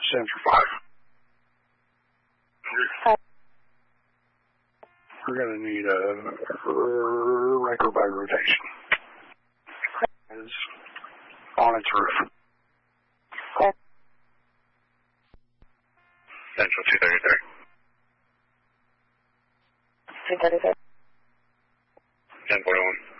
Central 5. We're going to need a record by rotation. Is on its roof. Central 233. 233. 1041.